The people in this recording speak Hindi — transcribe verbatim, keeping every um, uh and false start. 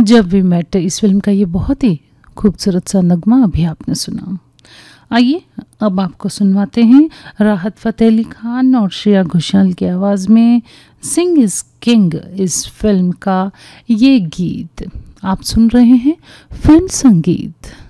जब वी मेट, इस फिल्म का ये बहुत ही खूबसूरत सा नगमा अभी आपने सुना। आइए अब आपको सुनवाते हैं राहत फ़तेह अली खान और श्रेया घोषाल की आवाज़ में सिंग इज़ किंग इस फिल्म का ये गीत। आप सुन रहे हैं फिल्म संगीत।